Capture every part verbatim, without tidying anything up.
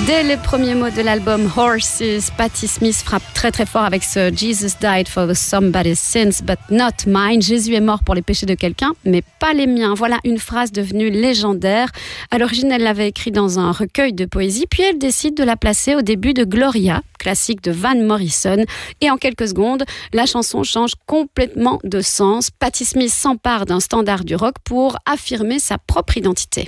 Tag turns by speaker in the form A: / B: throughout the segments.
A: Dès les premiers mots de l'album Horses, Patti Smith frappe très très fort avec ce Jesus died for somebody's sins, but not mine. Jésus est mort pour les péchés de quelqu'un, mais pas les miens. Voilà une phrase devenue légendaire. À l'origine, elle l'avait écrite dans un recueil de poésie, puis elle décide de la placer au début de Gloria, classique de Van Morrison. Et en quelques secondes, la chanson change complètement de sens. Patti Smith s'empare d'un standard du rock pour affirmer sa propre identité.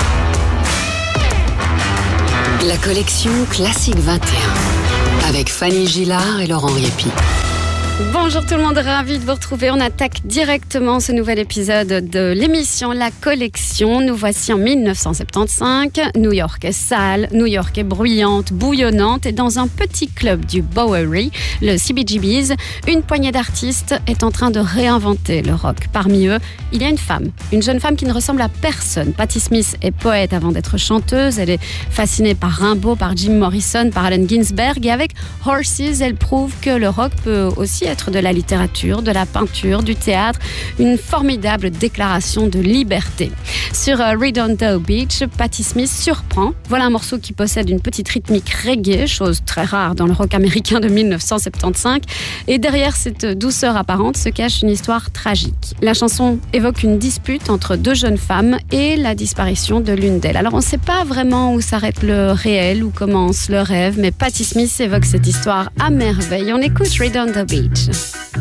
B: La collection Classique vingt et un avec Fanny Gillard et Laurent Riepi.
A: Bonjour tout le monde, ravi de vous retrouver. On attaque directement ce nouvel épisode de l'émission La Collection. Nous voici en dix-neuf cent soixante-quinze. New York est sale, New York est bruyante, bouillonnante. Et dans un petit club du Bowery, le C B G B's, une poignée d'artistes est en train de réinventer le rock. Parmi eux, il y a une femme, une jeune femme qui ne ressemble à personne. Patti Smith est poète avant d'être chanteuse. Elle est fascinée par Rimbaud, par Jim Morrison, par Allen Ginsberg. Et avec Horses, elle prouve que le rock peut aussi être de la littérature, de la peinture, du théâtre, une formidable déclaration de liberté. Sur uh, Redondo Beach, Patti Smith surprend. Voilà un morceau qui possède une petite rythmique reggae, chose très rare dans le rock américain de dix-neuf cent soixante-quinze. Et derrière cette douceur apparente se cache une histoire tragique. La chanson évoque une dispute entre deux jeunes femmes et la disparition de l'une d'elles. Alors on ne sait pas vraiment où s'arrête le réel, où commence le rêve, mais Patti Smith évoque cette histoire à merveille. On écoute Redondo Beach.